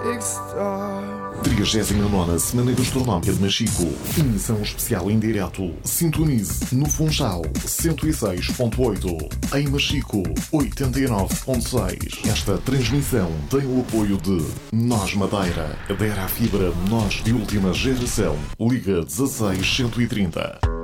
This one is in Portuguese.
39ª Semana Gastronómica de Machico. Emissão especial em direto. Sintonize no Funchal 106.8. Em Machico 89.6. Esta transmissão tem o apoio de Nós Madeira. Adera à fibra Nós de última geração. Liga 16 130.